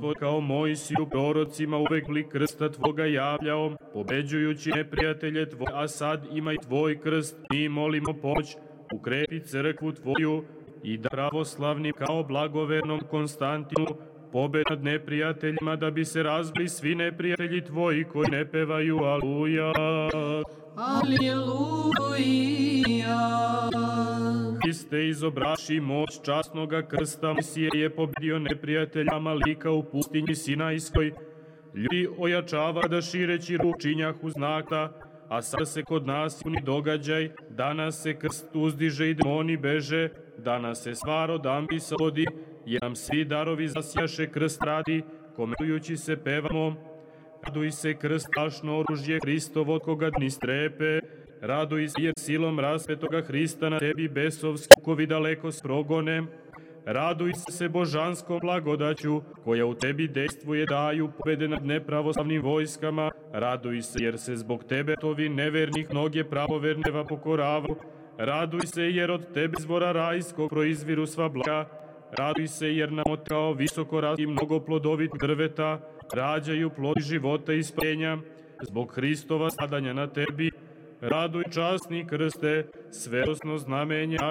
Gospod kao Mojsiju prorocima uvek li krsta Tvoga javljao, pobeđujući neprijatelje Tvoje, a sad imaj Tvoj krst, mi molimo pomoć, ukrepi crkvu Tvoju i da pravoslavnim kao blagovernom Konstantinu pobed nad neprijateljima, da bi se razbili svi neprijatelji Tvoji koji ne pevaju Aleluja. Aleluja. Hriste, izobraši moć časnoga krsta, Mojsije je pobedio neprijatelja Amalika u pustinji Sinajskoj. Ljudi ojačava da šireći ruk činjahu znaka, a sada se kod nas uni događaj, danas se krst uzdiže i demoni beže, danas se svar od ambisa vodi, jer nam svi darovi zasjaše krst radi, komentujući se pevamo. Raduj se krst, tašno oružje Hristovo, od koga dni strepe, raduj se jer silom raspetoga Hrista na tebi besovski ukovi daleko sprogone. Raduj se božanskom blagodaću, koja u tebi dejstvuje, daju pobede nad nepravoslavnim vojskama. Raduj se jer se zbog tebe tovi nevernih mnoge pravoverneva pokoravaju. Raduj se jer od tebe izvora rajskog proizviru sva blaga. Raduj se jer nam od kao visoko rasti mnogo plodovit drveta rađaju plodi života i spasenja. Zbog Hristova stradanja na tebi, raduj časni krste, svetosno znamenje